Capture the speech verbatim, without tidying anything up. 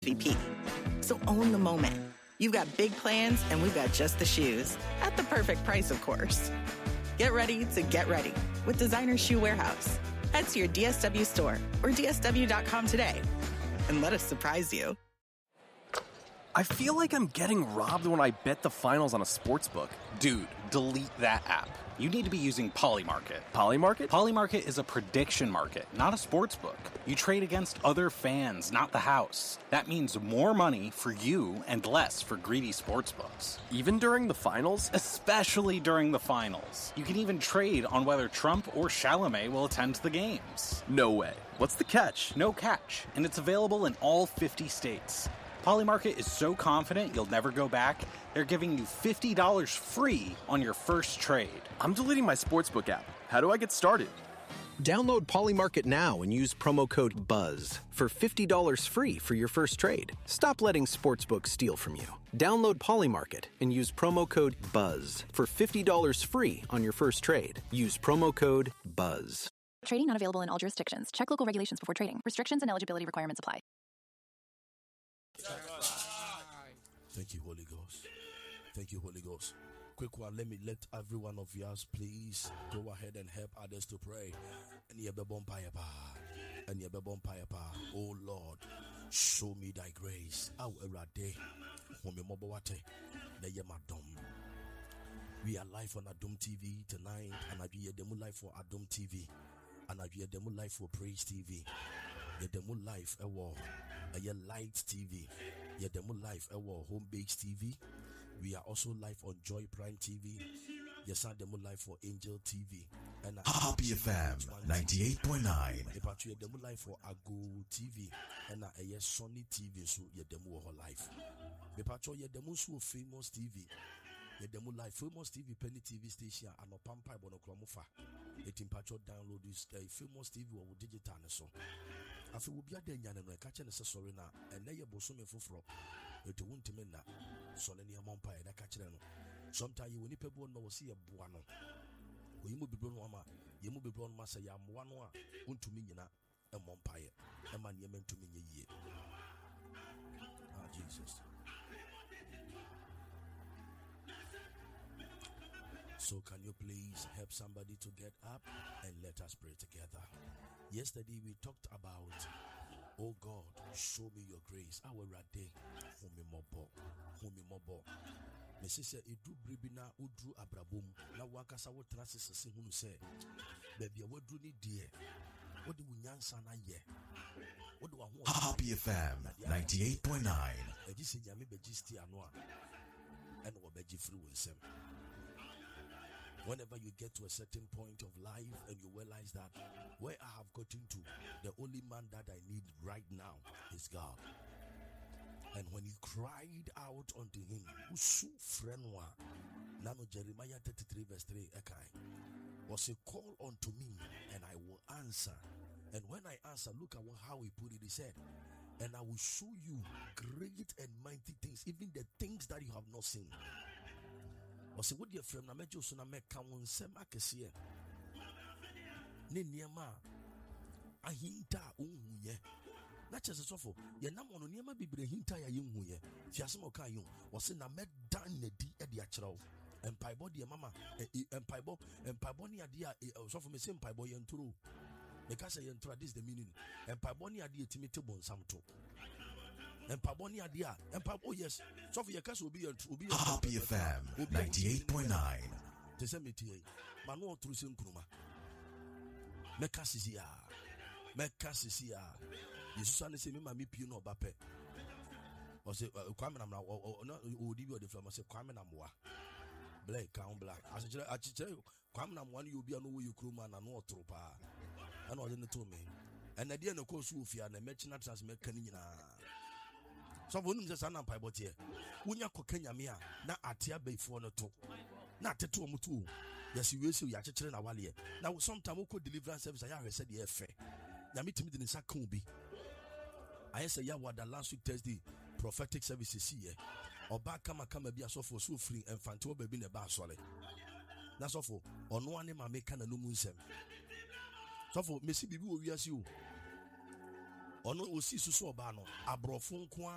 V P. So own the moment. You've got big plans, and we've got just the shoes. At the perfect price, of course. Get ready to get ready with Designer Shoe Warehouse. Head to your D S W store or D S W dot com today and let us surprise you. I feel like I'm getting robbed when I bet the finals on a sportsbook. Dude, delete that app. You need to be using Polymarket. Polymarket? Polymarket is a prediction market, not a sportsbook. You trade against other fans, not the house. That means more money for you and less for greedy sportsbooks. Even during the finals? Especially during the finals. You can even trade on whether Trump or Chalamet will attend the games. No way. What's the catch? No catch, and it's available in all fifty states. Polymarket is so confident you'll never go back, they're giving you fifty dollars free on your first trade. I'm deleting my sportsbook app. How do I get started? Download Polymarket now and use promo code BUZZ for fifty dollars free for your first trade. Stop letting sportsbooks steal from you. Download Polymarket and use promo code BUZZ for fifty dollars free on your first trade. Use promo code BUZZ. Trading not available in all jurisdictions. Check local regulations before trading. Restrictions and eligibility requirements apply. Thank you, Holy Ghost. Thank you, Holy Ghost. Quick one, let me let every one of you, please go ahead and help others to pray. Oh Lord, show me thy grace. We are live on Adom T V tonight, and I be a demo live for Adom T V, and I be a demo live for Praise T V. The demo live a war, a year Light T V. The demo live a war Home Base T V. We are also live on Joy Prime T V. Yes, I demo live for Angel T V. And Happy F M ninety-eight point nine. The patch demo live for Ago T V. And a yes Sony T V. So your demo whole life. The patch your demo so Famous T V. The demo live Famous T V Penny T V station and no pampa bonocromofa. The temperature download is a Famous T V or digital so. After we be a day and no catch and sorry now, and lay a bosom for fro. It won't mean that. Solenia Mompire, that catch them. Sometimes you will nip a bone no see a buano. When you move be blown mama, you move be blown massa yam one one, won't to mean a mompire, a man you meant to mean a year. Ah, Jesus. So can you please help somebody to get up and let us pray together? Yesterday we talked about, oh God, show me your grace. Our day, home mobo, home mobo. Messia Edu Bribina Udru Abrabum. Now Wakasa what trances a who say, baby, what do need dear? What do we answer na ye? What do I want? Happy F M ninety-eight point nine. I just say Yami Bejisti Anwa and Wabeji Fruensem. Whenever you get to a certain point of life and you realize that where I have gotten to, the only man that I need right now is God. And when he cried out unto him, Usu frenwa, Nano Jeremiah thirty-three verse three, Ekai, was a call unto me and I will answer. And when I answer, look at how he put it, he said, and I will show you great and mighty things, even the things that you have not seen. Ose what your friend na mejo so na meka won sem akese ne niema ahinta onhuye na chese sofo ye nam ono niema bibre hinta ya ye nhuye fiase mo kan yo wose na medan na di e de akere wo empaibo de mama empaibo empaibo ne ade a sofo me se empaibo ye nturo me ka se ye nturo this the meaning empaibo ne ade etimite bonsam to empaboni adia empabo yes so for your case will be will be Happy F M ninety-eight point nine. Te se metie manu otru se nkruma meka sisia meka sisia yesu ane se me ma me pie no obape o se kwame na na o di bi o de flam se kwame na moa black count black achire achire kwame na moa no obi anu wo yukruma na no otru pa ana o de ne to me and na dia na ko su ofia na mechina trans meka ni nyina. So when you say na pai botie wonya kokanya me a na atia beifo no to na ateto omutu yes we say ya chekere na wale na sometimes we call deliverance service ya hwese de efe na metimi de nsa kan obi I say ya wada last week Thursday prophetic services here oba kama kama bia so for so free enfante oba bi na ba asole na so for ono ane ma meka na no mu nsem so for mesi bibi wo wiase o ono osi susu oba no abrofo nko